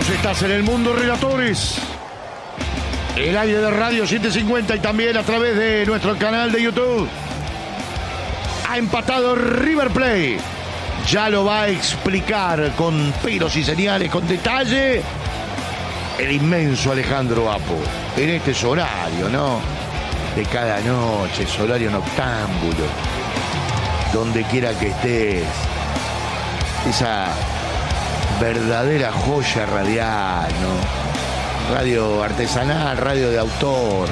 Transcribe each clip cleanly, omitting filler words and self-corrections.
Vos estás en el mundo Relatores. El aire de Radio 750 y también a través de nuestro canal de YouTube. Ha empatado River Plate. Ya lo va a explicar con pelos y señales, con detalle, el inmenso Alejandro Apo. En este es horario, ¿no? De cada noche, es horario noctámbulo. Donde quiera que estés. Esa verdadera joya radial, ¿no? Radio artesanal, radio de autor,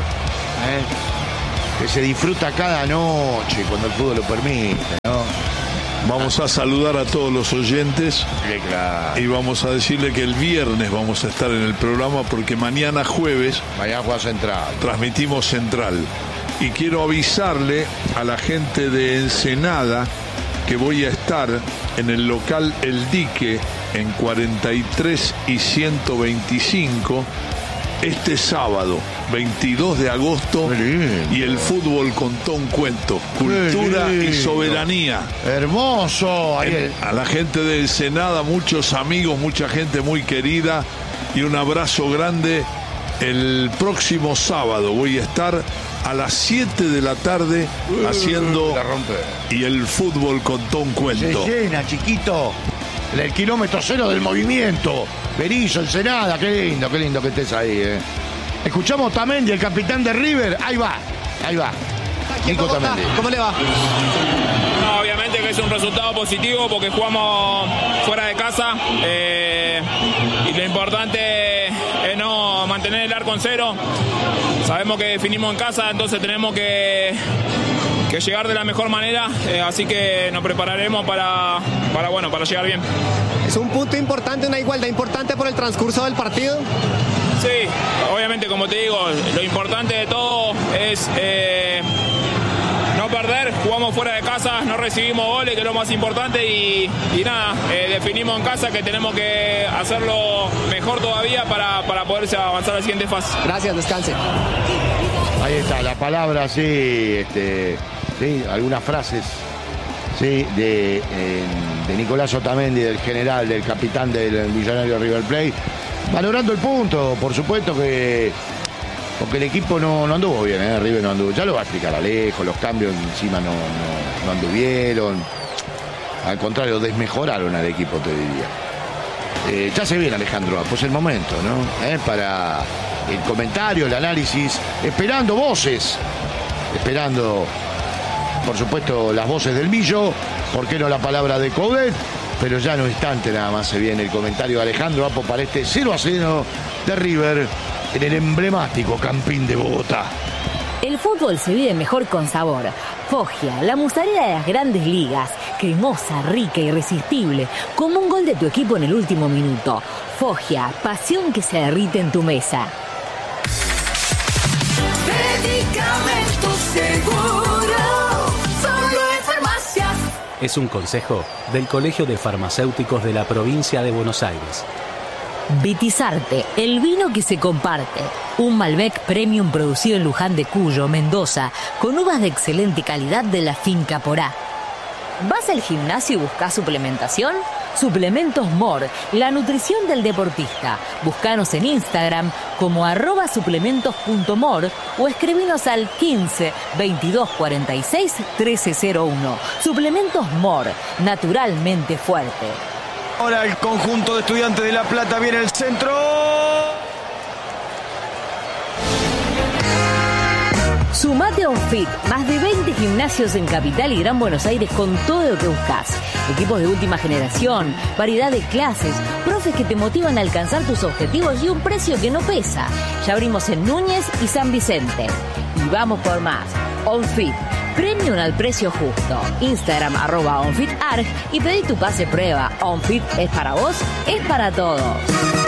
que se disfruta cada noche cuando el fútbol lo permite, ¿no? Vamos a saludar a todos los oyentes. Sí, claro. Y vamos a decirle que el viernes vamos a estar en el programa porque mañana jueves juega Central. Transmitimos Central. Y quiero avisarle a la gente de Ensenada que voy a estar en el local El Dique en 43 y 125 este sábado 22 de agosto. Y el fútbol contó un cuento, cultura y soberanía. Hermoso. A la gente de Ensenada, muchos amigos, mucha gente muy querida y un abrazo grande. El próximo sábado voy a estar a las 7 de la tarde haciendo y el fútbol contó un cuento. Se llena, chiquito. El kilómetro cero del movimiento. Berizzo, Ensenada, qué lindo que estés ahí, Escuchamos Tamendi, el capitán de River. Ahí va. Nico Tamendi. ¿Cómo le va? No, obviamente que es un resultado positivo porque jugamos fuera de casa y lo importante es no mantener el arco en cero. Sabemos que definimos en casa, entonces tenemos que llegar de la mejor manera, así que nos prepararemos para llegar bien. Es un punto importante, una igualdad importante por el transcurso del partido. Sí, obviamente, como te digo, lo importante de todo es no perder. Jugamos fuera de casa, no recibimos goles, que es lo más importante, y nada, definimos en casa que tenemos que hacerlo mejor todavía para poderse avanzar a la siguiente fase. Gracias, descanse. Ahí está, la palabra, sí, algunas frases, sí, de Nicolás Otamendi, del general, del capitán del millonario River Plate, valorando el punto, por supuesto que porque el equipo no anduvo bien, River no anduvo, ya lo va a explicar Alejo, los cambios encima no anduvieron, al contrario, desmejoraron al equipo, te diría. Ya se viene Alejandro, pues el momento, ¿no? Para el comentario, el análisis, esperando voces, esperando, por supuesto, las voces del Millo, ¿por qué no la palabra de Coudet? Pero ya en un instante nada más se viene el comentario de Alejandro Apo para este 0-0 de River en el emblemático Campín de Bogotá. El fútbol se vive mejor con sabor. Foggia, la mozzarella de las grandes ligas, cremosa, rica, irresistible, como un gol de tu equipo en el último minuto. Foggia, pasión que se derrite en tu mesa. Medicamentos Seguro, solo en farmacias. Es un consejo del Colegio de Farmacéuticos de la provincia de Buenos Aires. Vitisarte, el vino que se comparte. Un Malbec Premium producido en Luján de Cuyo, Mendoza, con uvas de excelente calidad de la finca Porá. ¿Vas al gimnasio y buscas suplementación? Suplementos MOR, la nutrición del deportista. Búscanos en Instagram como @suplementos.mor o escribinos al 15 22 46 1301. Suplementos MOR, naturalmente fuerte. Ahora el conjunto de Estudiantes de La Plata viene el centro. Sumate a OnFit, más de 20 gimnasios en Capital y Gran Buenos Aires con todo lo que buscas. Equipos de última generación, variedad de clases, profes que te motivan a alcanzar tus objetivos y un precio que no pesa. Ya abrimos en Núñez y San Vicente. Y vamos por más. OnFit, premium al precio justo. Instagram @OnFitArg y pedí tu pase prueba. OnFit es para vos, es para todos.